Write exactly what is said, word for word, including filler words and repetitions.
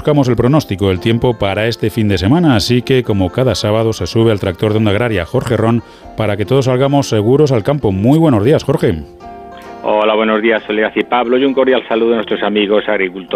buscamos el pronóstico, el tiempo para este fin de semana, así que como cada sábado se sube al tractor de Onda Agraria Jorge Ron para que todos salgamos seguros al campo. Muy buenos días, Jorge. Hola, buenos días, Soledad y Pablo, y un cordial saludo a nuestros amigos agricultores.